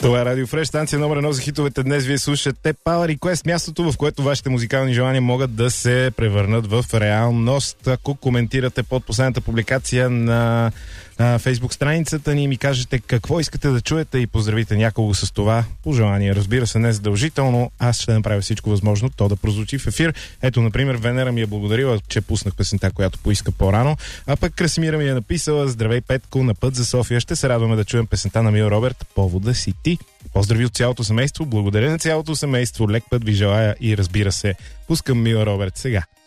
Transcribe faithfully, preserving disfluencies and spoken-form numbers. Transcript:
Това е Радио Фреш, станция номер едно за хитовете. Днес вие слушате Power Request, мястото, в което вашите музикални желания могат да се превърнат в реалност. Ако коментирате под последната публикация на а, Фейсбук страницата ни и ми кажете какво искате да чуете и поздравите някого с това пожелание. Разбира се, не задължително. Аз ще направя всичко възможно то да прозвучи в ефир. Ето, например, Венера ми е благодарила, че пуснах песента, която поиска по-рано. А пък Красимира ми е написала: здравей, Петко, на път за София. Ще се радваме да чуем песента на Мил Роберт "Повода си ти". Поздрави от цялото семейство. Благодаря на цялото семейство. Лек път ви желая и, разбира се, пускам Мил Роберт сега.